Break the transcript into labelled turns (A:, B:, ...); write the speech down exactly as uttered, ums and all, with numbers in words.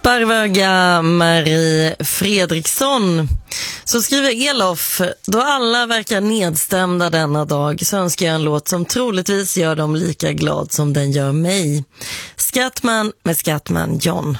A: Sparvöga Marie Fredriksson. Så skriver Elof: då alla verkar nedstämda denna dag så önskar jag en låt som troligtvis gör dem lika glad som den gör mig. Skattman med Skattman John.